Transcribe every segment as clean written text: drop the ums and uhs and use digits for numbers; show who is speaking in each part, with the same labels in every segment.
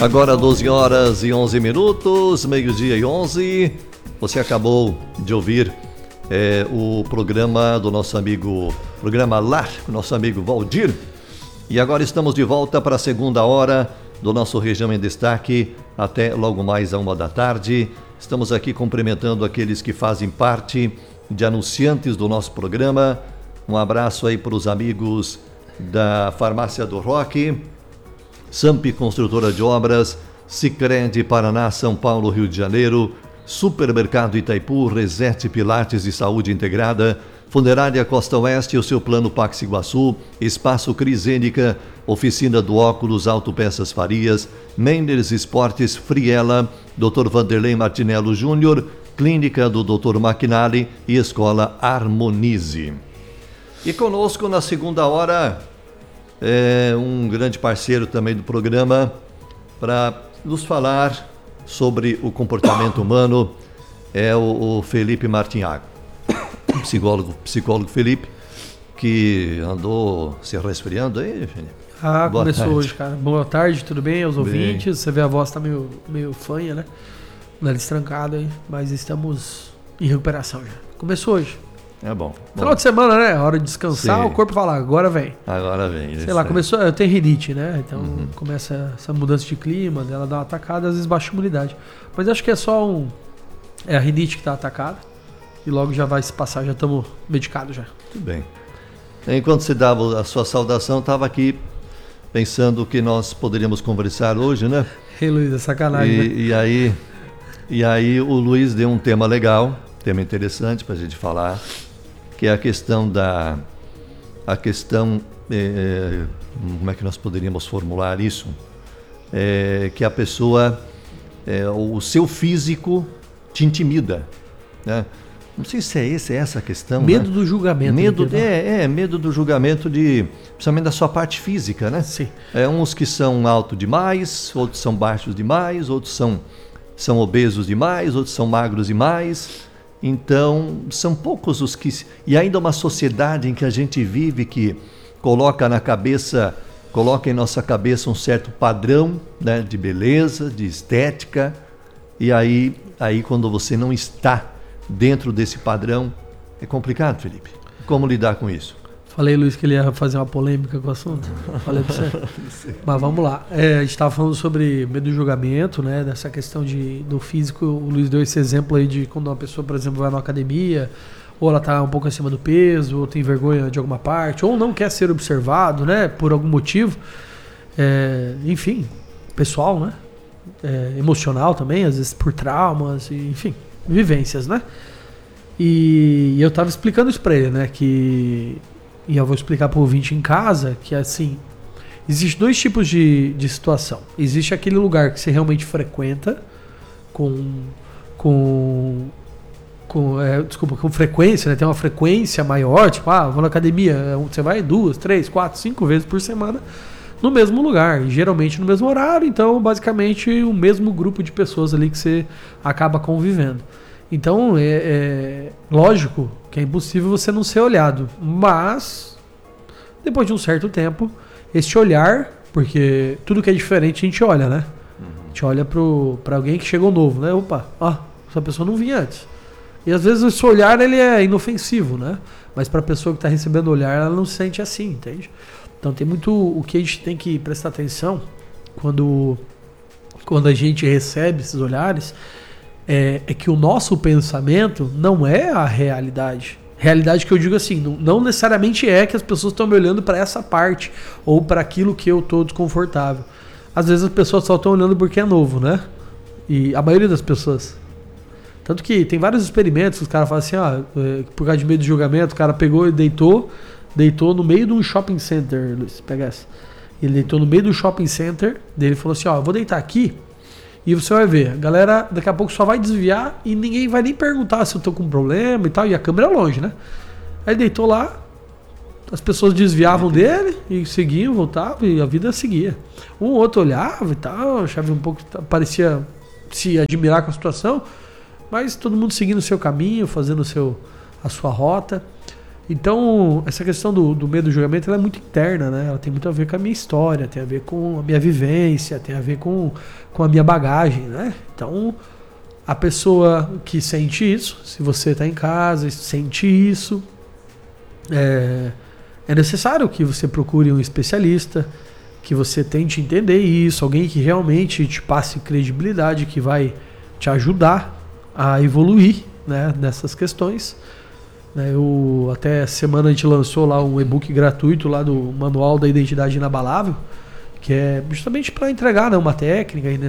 Speaker 1: Agora 12 horas e 11 minutos, meio-dia e 11. Você acabou de ouvir o programa do nosso amigo, programa Lar, com o nosso amigo Valdir. E agora estamos de volta para a segunda hora do nosso Região em Destaque, até logo mais à 13h. Estamos aqui cumprimentando aqueles que fazem parte de anunciantes do nosso programa. Um abraço aí para os amigos da Farmácia do Roque, Samp Construtora de Obras, Sicredi Paraná, São Paulo, Rio de Janeiro, Supermercado Itaipu, Reset Pilates e Saúde Integrada, Funerária Costa Oeste, o seu plano Pax Iguaçu, Espaço Crisênica, Oficina do Óculos, Autopeças Farias, Menders Esportes, Friela, Dr. Vanderlei Martinello Júnior, Clínica do Dr. Maquinali e Escola Harmonize. E conosco na segunda hora, um grande parceiro também do programa, para nos falar sobre o comportamento humano, é o Felipe Martinhago, psicólogo Felipe, que andou se resfriando aí, Felipe.
Speaker 2: Começou tarde. Hoje, cara. Boa tarde, tudo bem aos ouvintes? Você vê a voz tá meio fanha, né? Nariz trancado aí, mas estamos em recuperação já. Começou hoje.
Speaker 1: É bom.
Speaker 2: Final de semana, né? Hora de descansar, sim. O corpo fala, agora vem.
Speaker 1: Agora vem.
Speaker 2: Sei lá, começou, eu tenho rinite, né? Então começa essa mudança de clima, ela dá uma atacada, às vezes baixa a imunidade. Mas acho que é só é a rinite que tá atacada e logo já vai se passar, já estamos medicados já.
Speaker 1: Tudo bem. Enquanto você dava a sua saudação, estava aqui pensando que nós poderíamos conversar hoje, né?
Speaker 2: Ei, Luiz, é sacanagem, né?
Speaker 1: E aí o Luiz deu um tema legal, tema interessante para a gente falar, que é a questão como é que nós poderíamos formular isso? Que a pessoa, o seu físico te intimida, né? Não sei se é essa a questão.
Speaker 2: Medo,
Speaker 1: né?
Speaker 2: Do julgamento.
Speaker 1: Medo do julgamento, principalmente da sua parte física, né?
Speaker 2: Sim.
Speaker 1: Uns que são altos demais, outros são baixos demais, outros são obesos demais, outros são magros demais. Então, são poucos os que... E ainda uma sociedade em que a gente vive que coloca em nossa cabeça um certo padrão, né, de beleza, de estética. E aí quando você não está dentro desse padrão, é complicado, Felipe. Como lidar com isso?
Speaker 2: Falei, Luiz, que ele ia fazer uma polêmica com o assunto. Falei pra você. Mas vamos lá. A gente estava falando sobre medo do julgamento, né? Dessa questão do físico. O Luiz deu esse exemplo aí de quando uma pessoa, por exemplo, vai na academia, ou ela está um pouco acima do peso, ou tem vergonha de alguma parte, ou não quer ser observado, né? Por algum motivo. Enfim, pessoal, né? Emocional também, às vezes por traumas, enfim, vivências, né? E eu estava explicando isso para ele, né? E eu vou explicar para o ouvinte em casa que, assim, existem dois tipos de situação. Existe aquele lugar que você realmente frequenta com frequência, né? Tem uma frequência maior, tipo, vou na academia, você vai 2, 3, 4, 5 vezes por semana no mesmo lugar, e geralmente no mesmo horário, então basicamente o mesmo grupo de pessoas ali que você acaba convivendo. Então lógico que é impossível você não ser olhado, mas depois de um certo tempo, esse olhar, porque tudo que é diferente a gente olha, né? A gente olha para alguém que chegou novo, né? Opa, essa pessoa não vinha antes. E às vezes esse olhar ele é inofensivo, né? Mas para a pessoa que está recebendo o olhar, ela não se sente assim, entende? Então tem muito o que a gente tem que prestar atenção quando a gente recebe esses olhares, é que o nosso pensamento não é a realidade. Realidade que eu digo assim, não necessariamente é que as pessoas estão me olhando para essa parte ou para aquilo que eu estou desconfortável. Às vezes as pessoas só estão olhando porque é novo, né? E a maioria das pessoas. Tanto que tem vários experimentos que os caras falam assim, por causa de medo de julgamento, o cara pegou e deitou no meio de um shopping center, Luiz, pega essa. Ele deitou no meio do shopping center, daí ele falou assim, eu vou deitar aqui e você vai ver, a galera daqui a pouco só vai desviar e ninguém vai nem perguntar se eu tô com problema e tal, e a câmera é longe, né? Aí deitou lá, as pessoas desviavam dele e seguiam, voltavam e a vida seguia. Um outro olhava e tal, achava um pouco, parecia se admirar com a situação, mas todo mundo seguindo o seu caminho, fazendo a sua rota. Então, essa questão do medo do julgamento, ela é muito interna, né? Ela tem muito a ver com a minha história, tem a ver com a minha vivência, tem a ver com a minha bagagem, né? Então, a pessoa que sente isso, se você está em casa e sente isso, é necessário que você procure um especialista, que você tente entender isso, alguém que realmente te passe credibilidade, que vai te ajudar a evoluir, né, nessas questões. Até semana a gente lançou lá um e-book gratuito lá do Manual da Identidade Inabalável, que é justamente para entregar, né, uma técnica, e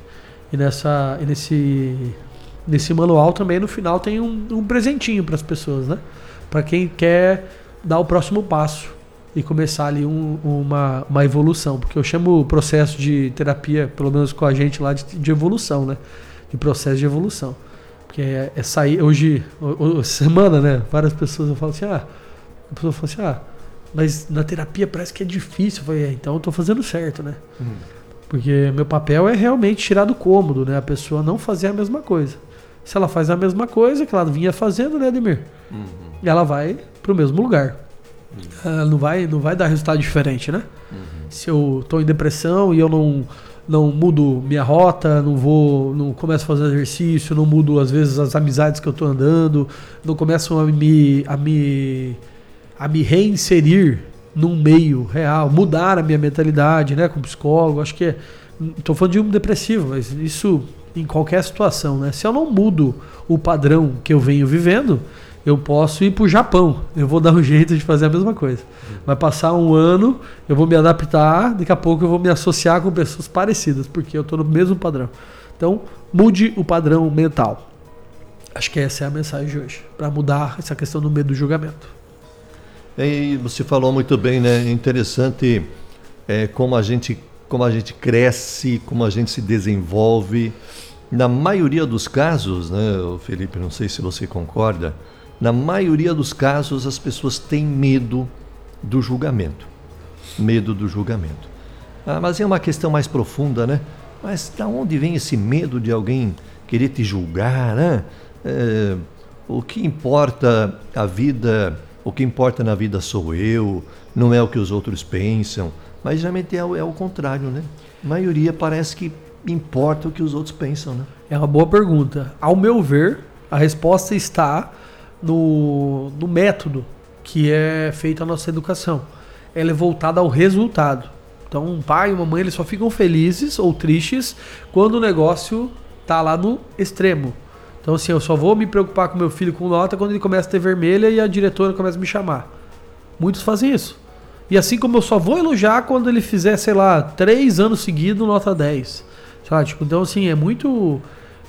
Speaker 2: nesse manual também no final tem um presentinho para as pessoas, né? Para quem quer dar o próximo passo e começar ali uma evolução, porque eu chamo o processo de terapia, pelo menos com a gente lá, de evolução, né? De processo de evolução. Porque é sair, hoje, semana, né? Várias pessoas falam assim, mas na terapia parece que é difícil. Eu falei, então eu tô fazendo certo, né? Porque meu papel é realmente tirar do cômodo, né? A pessoa não fazer a mesma coisa. Se ela faz a mesma coisa que ela vinha fazendo, né, Ademir? Ela vai pro mesmo lugar. Ela não vai dar resultado diferente, né? Se eu tô em depressão e eu não mudo minha rota, não começo a fazer exercício, não mudo às vezes as amizades que eu tô andando, não começo a me reinserir num meio real, mudar a minha mentalidade, né, com psicólogo. Acho que tô falando de um depressivo, mas isso em qualquer situação, né? Se eu não mudo o padrão que eu venho vivendo, eu posso ir pro Japão, eu vou dar um jeito de fazer a mesma coisa. Vai passar um ano, eu vou me adaptar, daqui a pouco eu vou me associar com pessoas parecidas, porque eu tô no mesmo padrão. Então, mude o padrão mental. Acho que essa é a mensagem de hoje, para mudar essa questão do medo do julgamento.
Speaker 1: E você falou muito bem, né? É interessante como a gente cresce, como a gente se desenvolve. Na maioria dos casos, né, Felipe, não sei se você concorda, na maioria dos casos as pessoas têm medo do julgamento. Medo do julgamento. Mas é uma questão mais profunda, né? Mas de onde vem esse medo de alguém querer te julgar, né? O que importa a vida, o que importa na vida sou eu, não é o que os outros pensam. Mas geralmente é o contrário, né? A maioria parece que importa o que os outros pensam, né?
Speaker 2: É uma boa pergunta. Ao meu ver, a resposta está no método que é feita a nossa educação. Ela é voltada ao resultado. Então, um pai e uma mãe, eles só ficam felizes ou tristes quando o negócio está lá no extremo. Então, assim, eu só vou me preocupar com meu filho com nota quando ele começa a ter vermelha e a diretora começa a me chamar. Muitos fazem isso. E assim como eu só vou elogiar quando ele fizer, sei lá, 3 anos seguidos, nota 10. Sabe? Tipo, então, assim, é muito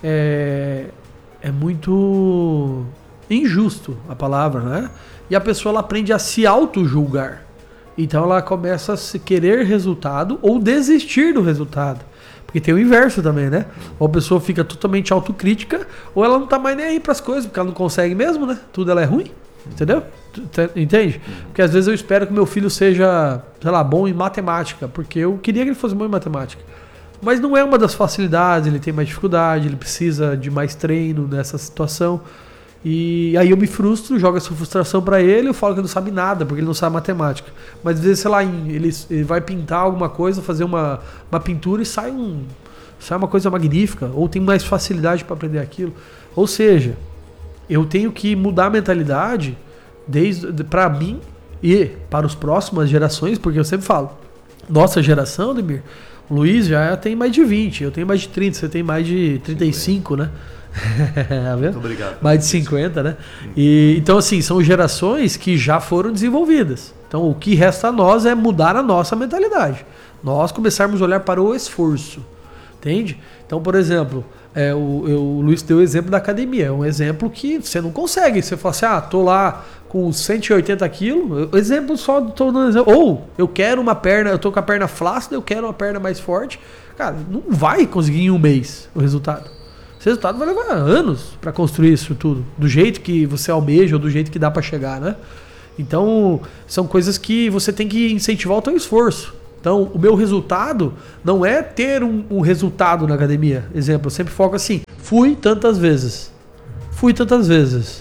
Speaker 2: injusto a palavra, né? E a pessoa, ela aprende a se auto-julgar. Então ela começa a se querer resultado ou desistir do resultado. Porque tem o inverso também, né? Ou a pessoa fica totalmente autocrítica, ou ela não tá mais nem aí pras coisas, porque ela não consegue mesmo, né? Tudo ela é ruim, entendeu? Entende? Porque às vezes eu espero que meu filho seja, sei lá, bom em matemática, porque eu queria que ele fosse bom em matemática. Mas não é uma das facilidades, ele tem mais dificuldade, ele precisa de mais treino nessa situação. E aí eu me frustro, jogo essa frustração pra ele, eu falo que ele não sabe nada, porque ele não sabe matemática. Mas às vezes, sei lá, ele vai pintar alguma coisa, fazer uma pintura e sai uma coisa magnífica, ou tem mais facilidade para aprender aquilo. Ou seja, eu tenho que mudar a mentalidade para mim e para as próximas gerações, porque eu sempre falo, nossa geração, Ademir, o Luiz já tem mais de 20, eu tenho mais de 30, você tem mais de 35, né?
Speaker 1: Muito obrigado.
Speaker 2: Mais de 50, né? Então, assim, são gerações que já foram desenvolvidas. Então, o que resta a nós é mudar a nossa mentalidade. Nós começarmos a olhar para o esforço. Entende? Então, por exemplo, o Luiz deu o exemplo da academia. É um exemplo que você não consegue. Você fala assim, tô lá com 180 quilos. Exemplo só, tô dando exemplo. Ou eu quero uma perna, eu tô com a perna flácida, eu quero uma perna mais forte. Cara, não vai conseguir em um mês o resultado. Esse resultado vai levar anos para construir isso tudo, do jeito que você almeja ou do jeito que dá para chegar, né? Então, são coisas que você tem que incentivar o teu esforço. Então, o meu resultado não é ter um resultado na academia. Exemplo, eu sempre foco assim, fui tantas vezes.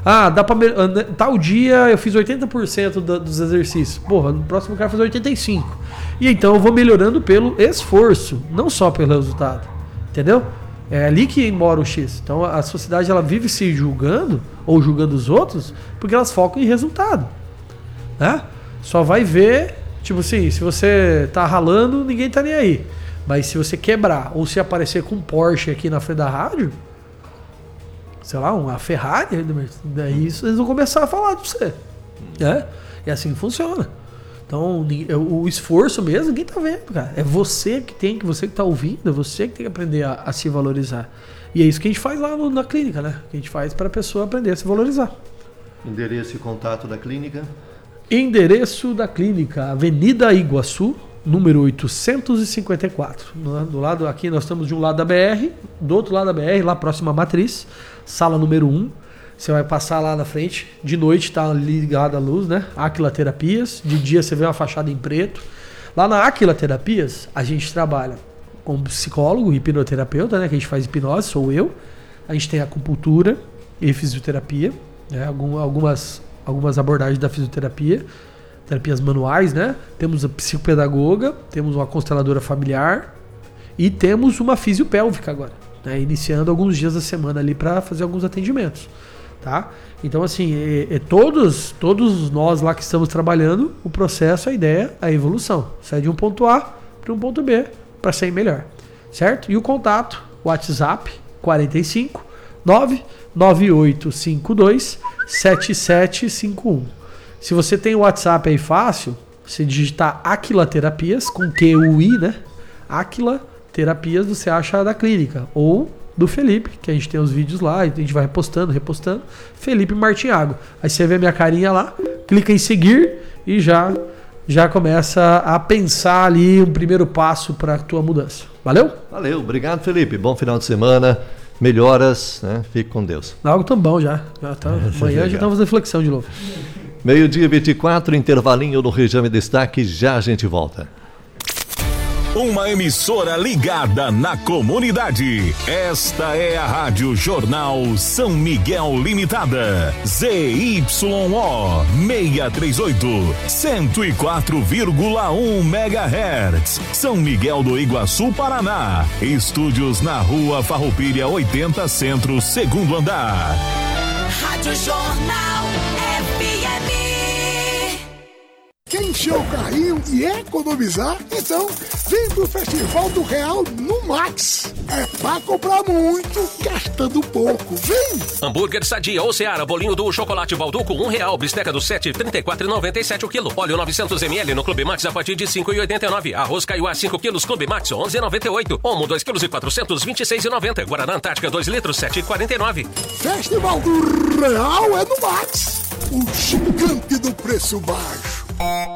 Speaker 2: dá pra... Tal dia eu fiz 80% dos exercícios. Porra, no próximo cara faz 85%. E então eu vou melhorando pelo esforço, não só pelo resultado. Entendeu? É ali que mora o X. Então a sociedade ela vive se julgando, ou julgando os outros, porque elas focam em resultado. Né? Só vai ver, tipo assim, se você tá ralando, ninguém tá nem aí. Mas se você quebrar, ou se aparecer com um Porsche aqui na frente da rádio, sei lá, uma Ferrari, daí eles vão começar a falar de você. Né? É assim que funciona. Então, o esforço mesmo, ninguém tá vendo, cara. É você que tá ouvindo, é você que tem que aprender a se valorizar. E é isso que a gente faz lá na clínica, né? Que a gente faz para a pessoa aprender a se valorizar.
Speaker 1: Endereço e contato da clínica?
Speaker 2: Endereço da clínica, Avenida Iguaçu, número 854. Do lado, aqui nós estamos de um lado da BR, do outro lado da BR, lá próximo à Matriz, sala número 1. Você vai passar lá na frente. De noite tá ligada a luz, né? Aquila Terapias. De dia você vê uma fachada em preto. Lá na Aquila Terapias, a gente trabalha com psicólogo e hipnoterapeuta, né? Que a gente faz hipnose, sou eu. A gente tem acupuntura e fisioterapia, né? Algumas abordagens da fisioterapia, terapias manuais, né? Temos a psicopedagoga, temos uma consteladora familiar e temos uma fisiopélvica agora, né? Iniciando alguns dias da semana ali para fazer alguns atendimentos. Tá? Então, assim, todos nós lá que estamos trabalhando, o processo, a ideia, a evolução. Sai de um ponto A para um ponto B para sair melhor. Certo? E o contato, WhatsApp, 45 99852 7751. Se você tem o WhatsApp aí fácil, você digitar Aquila Terapias, com QUI, né? Aquila Terapias, você acha da clínica. Ou do Felipe, que a gente tem os vídeos lá, a gente vai repostando. Felipe Martinhago. Aí você vê a minha carinha lá, clica em seguir e já começa a pensar ali um primeiro passo para a tua mudança. Valeu?
Speaker 1: Valeu, obrigado, Felipe. Bom final de semana, melhoras, né? Fique com Deus.
Speaker 2: Algo tão bom já tá, amanhã já estamos fazendo flexão de novo.
Speaker 1: 12h24, intervalinho no Regime Destaque, já a gente volta.
Speaker 3: Uma emissora ligada na comunidade. Esta é a Rádio Jornal São Miguel Limitada. ZYO 638, 104,1 MHz. São Miguel do Iguaçu, Paraná. Estúdios na Rua Farroupilha 80 Centro, segundo andar.
Speaker 4: Rádio Jornal FM.
Speaker 5: Quer encher o carrinho e economizar? Então, vem pro Festival do Real no Max. É pra comprar muito, gastando pouco. Vem!
Speaker 6: Hambúrguer Sadia ou Seara, bolinho do chocolate Valduco, R$1. Bisteca do 7, R$34,97 o quilo. Óleo 900ml no Clube Max a partir de R$5,89. Arroz Caiuá 5 quilos, Clube Max, R$11,98. Omo 2 quilos e 400, R$26,90. Guaraná Antártica 2 litros, R$7,49.
Speaker 5: Festival do Real é no Max. O gigante do preço baixo.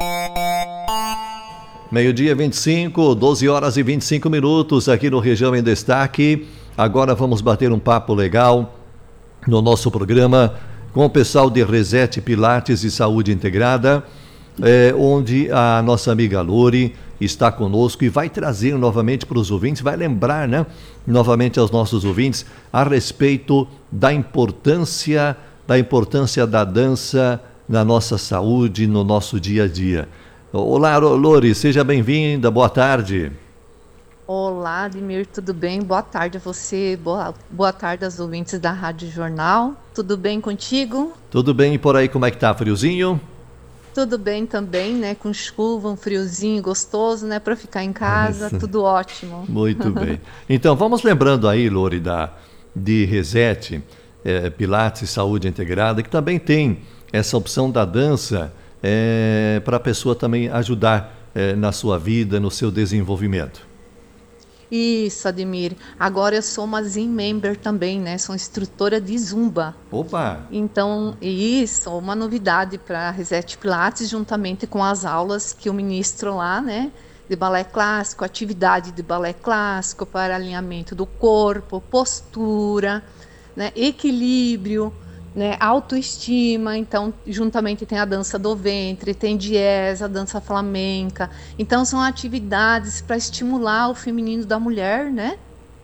Speaker 1: 12h25, 12 horas e 25 minutos aqui no Região em Destaque. Agora vamos bater um papo legal no nosso programa com o pessoal de Reset Pilates e Saúde Integrada, onde a nossa amiga Lori está conosco e vai trazer novamente para os ouvintes, vai lembrar, né, novamente aos nossos ouvintes a respeito da importância da dança na nossa saúde, no nosso dia a dia. Olá, Lori, seja bem-vinda, boa tarde.
Speaker 7: Olá, Admir, tudo bem? Boa tarde a você, boa tarde aos ouvintes da Rádio Jornal. Tudo bem contigo?
Speaker 1: Tudo bem, e por aí como é que tá? Friozinho?
Speaker 7: Tudo bem também, né? Com chuva, um friozinho gostoso, né? Para ficar em casa, tudo ótimo.
Speaker 1: Muito bem. Então, vamos lembrando aí, Lori, de Reset, Pilates e Saúde Integrada, que também tem essa opção da dança para a pessoa também ajudar na sua vida, no seu desenvolvimento.
Speaker 7: Isso, Admir. Agora eu sou uma Zen Member também, né? Sou instrutora de Zumba.
Speaker 1: Opa!
Speaker 7: Então, isso, uma novidade para Reset Pilates, juntamente com as aulas que eu ministro lá, né? De balé clássico, atividade de balé clássico para alinhamento do corpo, postura, né? Equilíbrio, né, autoestima. Então, juntamente tem a dança do ventre, tem jazz, a dança flamenca. Então, são atividades para estimular o feminino da mulher, né?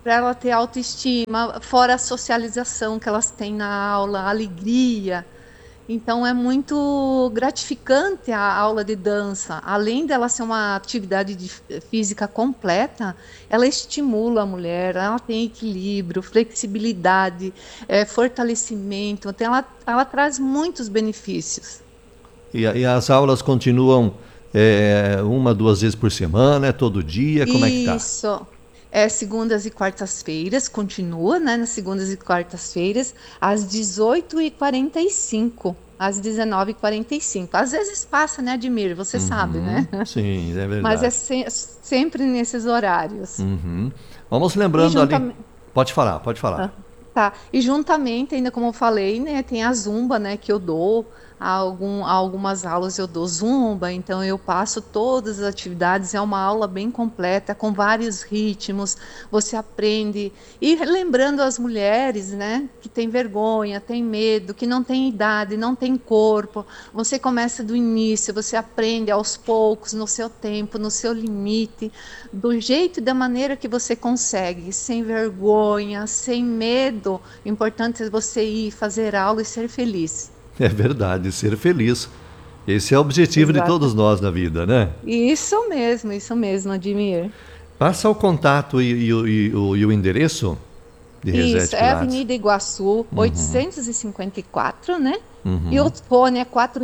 Speaker 7: para ela ter autoestima, fora a socialização que elas têm na aula, a alegria. Então é muito gratificante a aula de dança. Além dela ser uma atividade física completa, ela estimula a mulher, ela tem equilíbrio, flexibilidade, fortalecimento. Então ela traz muitos benefícios.
Speaker 1: E as aulas continuam 1, 2 vezes por semana, todo dia? Como é que tá?
Speaker 7: Isso. Segundas e quartas-feiras, continua, né? Nas segundas e quartas-feiras, às 18h45, às 19h45. Às vezes passa, né, Admir? Você sabe, né?
Speaker 1: Sim, é verdade.
Speaker 7: Mas sempre nesses horários.
Speaker 1: Vamos lembrando ali... Pode falar.
Speaker 7: Tá. E juntamente, ainda como eu falei, né, tem a Zumba, né, que eu dou. Algumas aulas eu dou Zumba, então eu passo todas as atividades, é uma aula bem completa, com vários ritmos, você aprende. E lembrando as mulheres, né, que tem vergonha, tem medo, que não tem idade, não tem corpo, você começa do início, você aprende aos poucos, no seu tempo, no seu limite, do jeito e da maneira que você consegue, sem vergonha, sem medo. O importante é você ir fazer aula e ser feliz.
Speaker 1: É verdade, ser feliz. Esse é o objetivo de todos nós na vida, né?
Speaker 7: Isso mesmo, Admir.
Speaker 1: Passa o contato e o endereço de Reset Pilates.
Speaker 7: Isso, é Avenida Iguaçu, 854, né? E o fone é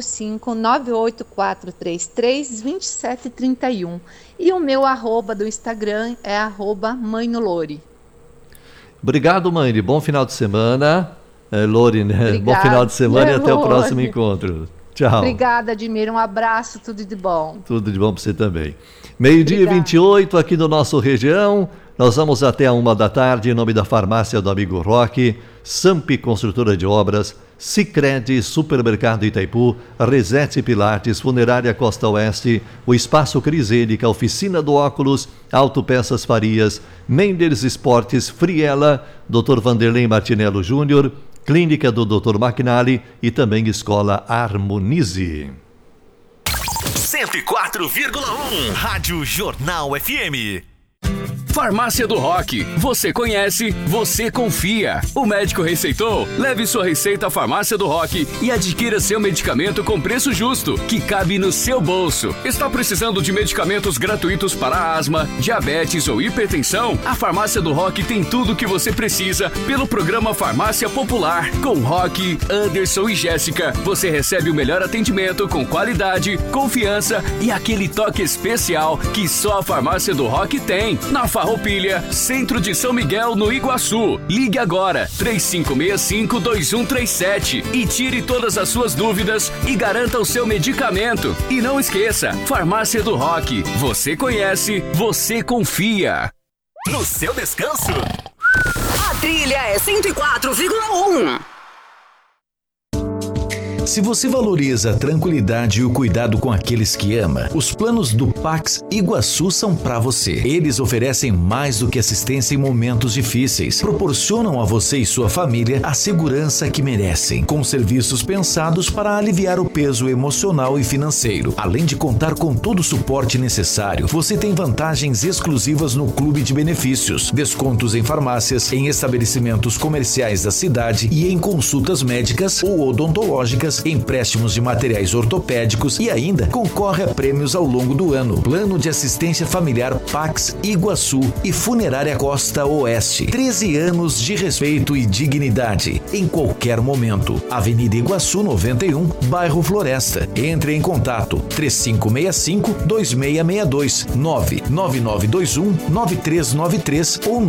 Speaker 7: 45984332731. E o meu @ do Instagram é @mãenolore.
Speaker 1: Obrigado, mãe. Bom final de semana. Lore, né? Obrigada. Bom final de semana e até o próximo encontro. Tchau.
Speaker 7: Obrigada, Admir. Um abraço, tudo de bom.
Speaker 1: Tudo de bom para você também. 12h28 aqui no nosso região. Nós vamos até a 13h em nome da farmácia do amigo Roque, Samp Construtora de Obras, Sicredi, Supermercado Itaipu, Reset Pilates, Funerária Costa Oeste, o Espaço Crisênica, Oficina do Óculos, Autopeças Farias, Menders Esportes, Friela, Dr. Vanderlei Martinello Júnior, Clínica do Dr. Macnali e também Escola Harmonize.
Speaker 3: 104,1 Rádio Jornal FM.
Speaker 8: Farmácia do Roque. Você conhece, você confia. O médico receitou? Leve sua receita à Farmácia do Roque e adquira seu medicamento com preço justo, que cabe no seu bolso. Está precisando de medicamentos gratuitos para asma, diabetes ou hipertensão? A Farmácia do Roque tem tudo o que você precisa pelo programa Farmácia Popular. Com Roque, Anderson e Jéssica, você recebe o melhor atendimento com qualidade, confiança e aquele toque especial que só a Farmácia do Roque tem. Na Farroupilha, centro de São Miguel, no Iguaçu. Ligue agora, 3565-2137 e tire todas as suas dúvidas e garanta o seu medicamento. E não esqueça, Farmácia do Roque. Você conhece, você confia.
Speaker 3: No seu descanso,
Speaker 4: a trilha é 104,1.
Speaker 9: Se você valoriza a tranquilidade e o cuidado com aqueles que ama, os planos do Pax Iguaçu são para você. Eles oferecem mais do que assistência em momentos difíceis. Proporcionam a você e sua família a segurança que merecem, com serviços pensados para aliviar o peso emocional e financeiro. Além de contar com todo o suporte necessário, você tem vantagens exclusivas no Clube de Benefícios, descontos em farmácias, em estabelecimentos comerciais da cidade e em consultas médicas ou odontológicas, empréstimos de materiais ortopédicos e ainda concorre a prêmios ao longo do ano. Plano de assistência familiar Pax Iguaçu e Funerária Costa Oeste. 13 anos de respeito e dignidade em qualquer momento. Avenida Iguaçu 91, bairro Floresta. Entre em contato 3565-2662, 99921-9393 ou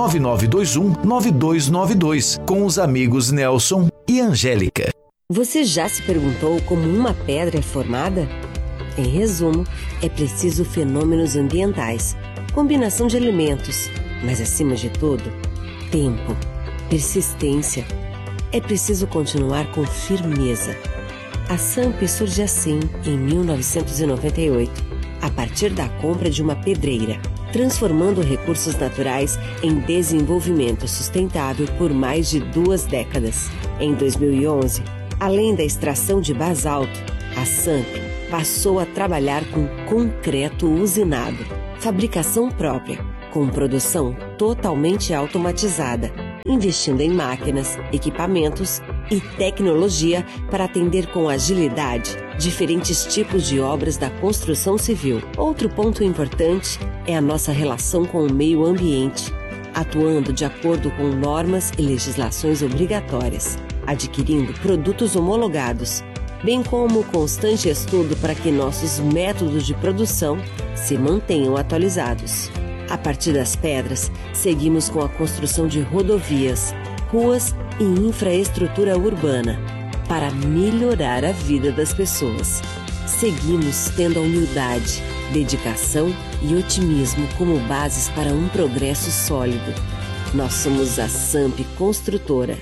Speaker 9: 99921-9292 com os amigos Nelson e Angélica.
Speaker 10: Você já se perguntou como uma pedra é formada? Em resumo, é preciso fenômenos ambientais, combinação de elementos, mas acima de tudo, tempo, persistência. É preciso continuar com firmeza. A Samp surge assim em 1998, a partir da compra de uma pedreira, transformando recursos naturais em desenvolvimento sustentável por mais de 2 décadas. Em 2011, além da extração de basalto, a Samp passou a trabalhar com concreto usinado, fabricação própria, com produção totalmente automatizada, investindo em máquinas, equipamentos e tecnologia para atender com agilidade diferentes tipos de obras da construção civil. Outro ponto importante é a nossa relação com o meio ambiente, atuando de acordo com normas e legislações obrigatórias, adquirindo produtos homologados, bem como constante estudo para que nossos métodos de produção se mantenham atualizados. A partir das pedras, seguimos com a construção de rodovias, ruas e infraestrutura urbana para melhorar a vida das pessoas. Seguimos tendo a humildade, dedicação e otimismo como bases para um progresso sólido. Nós somos a SAMP Construtora.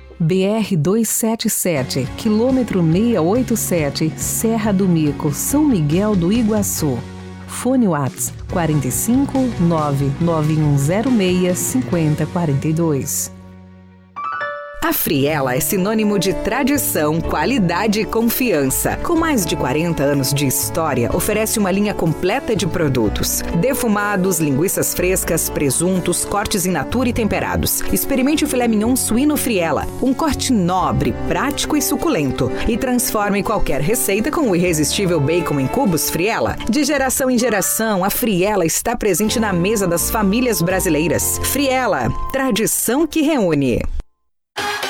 Speaker 11: BR-277, quilômetro 687, Serra do Mico, São Miguel do Iguaçu. Fone WhatsApp 45 99106 5042.
Speaker 4: A Friela é sinônimo de tradição, qualidade e confiança. Com mais de 40 anos de história, oferece uma linha completa de produtos. Defumados, linguiças frescas, presuntos, cortes in natura e temperados. Experimente o filé mignon suíno Friela, um corte nobre, prático e suculento. E transforme qualquer receita com o irresistível bacon em cubos Friela. De geração em geração, a Friela está presente na mesa das famílias brasileiras. Friela, tradição que reúne.